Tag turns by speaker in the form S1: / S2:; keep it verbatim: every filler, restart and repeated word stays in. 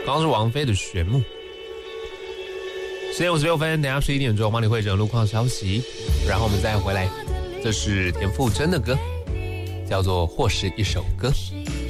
S1: 刚刚是王菲的《玄木》。十点五十六分，等一下十一点钟帮你汇整路况消息，然后我们再回来。这是田馥甄的歌，叫做《或是一首歌》。